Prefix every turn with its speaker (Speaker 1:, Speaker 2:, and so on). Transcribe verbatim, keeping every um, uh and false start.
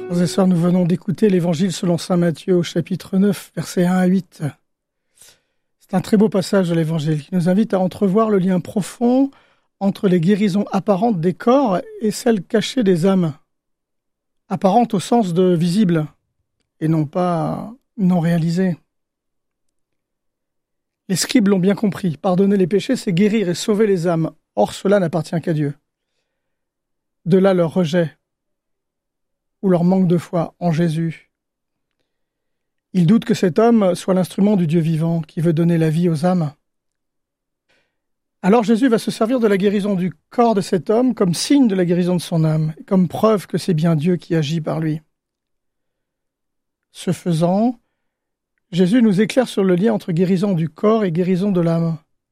Speaker 1: Frères et sœurs, nous venons d'écouter l'Évangile selon saint Matthieu au chapitre neuf, versets un à huit. C'est un très beau passage de l'Évangile qui nous invite à entrevoir le lien profond entre les guérisons apparentes des corps et celles cachées des âmes. Apparentes au sens de visible et non pas non réalisées. Les scribes l'ont bien compris. Pardonner les péchés, c'est guérir et sauver les âmes. Or, cela n'appartient qu'à Dieu. De là leur rejet ou leur manque de foi en Jésus. Ils doutent que cet homme soit l'instrument du Dieu vivant qui veut donner la vie aux âmes. Alors Jésus va se servir de la guérison du corps de cet homme comme signe de la guérison de son âme, comme preuve que c'est bien Dieu qui agit par lui. Ce faisant, Jésus nous éclaire sur le lien entre guérison du corps et guérison de l'âme.